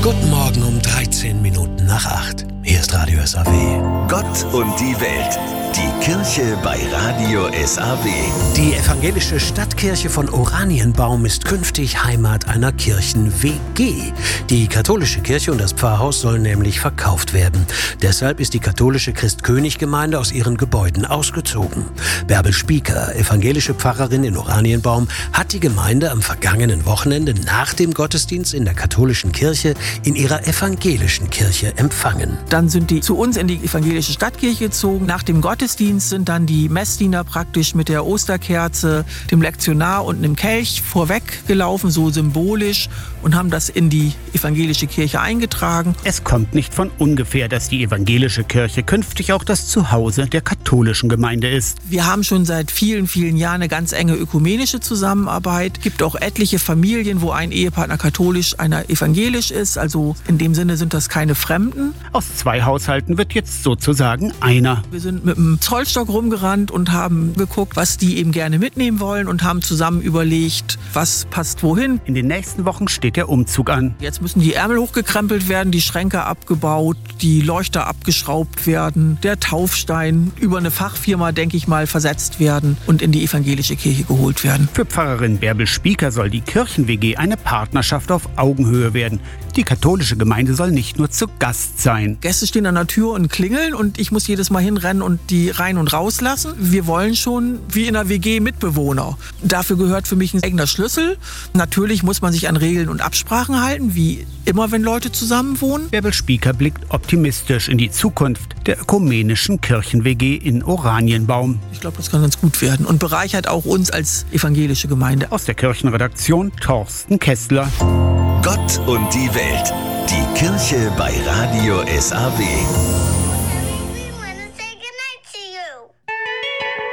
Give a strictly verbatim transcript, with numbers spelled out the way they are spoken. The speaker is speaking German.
Guten Morgen um dreizehn Minuten nach acht. Hier ist Radio S A W. Gott und die Welt. Die Kirche bei Radio S A W. Die evangelische Stadtkirche von Oranienbaum ist künftig Heimat einer Kirchen-W G. Die katholische Kirche und das Pfarrhaus sollen nämlich verkauft werden. Deshalb ist die katholische Christ-König-Gemeinde aus ihren Gebäuden ausgezogen. Bärbel Spieker, evangelische Pfarrerin in Oranienbaum, hat die Gemeinde am vergangenen Wochenende nach dem Gottesdienst in der katholischen Kirche in ihrer evangelischen Kirche empfangen. Dann sind die zu uns in die evangelische Stadtkirche gezogen. Nach dem Gottesdienst sind dann die Messdiener praktisch mit der Osterkerze, dem Lektionar und einem Kelch vorweg gelaufen, so symbolisch, und haben das in die evangelische Kirche eingetragen. Es kommt nicht von ungefähr, dass die evangelische Kirche künftig auch das Zuhause der katholischen Gemeinde ist. Wir haben schon seit vielen, vielen Jahren eine ganz enge ökumenische Zusammenarbeit. Es gibt auch etliche Familien, wo ein Ehepartner katholisch, einer evangelisch ist. Also in dem Sinne sind das keine Fremden. Aus zwei Haushalten wird jetzt sozusagen einer. Wir sind mit dem Zollstock rumgerannt und haben geguckt, was die eben gerne mitnehmen wollen und haben zusammen überlegt, was passt wohin. In den nächsten Wochen steht der Umzug an. Jetzt müssen die Ärmel hochgekrempelt werden, die Schränke abgebaut, die Leuchter abgeschraubt werden, der Taufstein über eine Fachfirma, denke ich mal, versetzt werden und in die evangelische Kirche geholt werden. Für Pfarrerin Bärbel Spieker soll die Kirchen-W G eine Partnerschaft auf Augenhöhe werden. Die katholische Gemeinde soll nicht nur zu Gast sein. Gäste stehen an der Tür und klingeln und ich muss jedes Mal hinrennen und die rein und rauslassen. Wir wollen schon wie in der W G Mitbewohner. Dafür gehört für mich ein eigener Schlüssel. Natürlich muss man sich an Regeln und Absprachen halten, wie immer, wenn Leute zusammen wohnen. Bärbel Spieker blickt optimistisch in die Zukunft der ökumenischen Kirchen-W G in Oranienbaum. Ich glaube, das kann ganz gut werden und bereichert auch uns als evangelische Gemeinde. Aus der Kirchenredaktion Thorsten Kessler. Gott und die Welt. Die Kirche bei Radio S A W.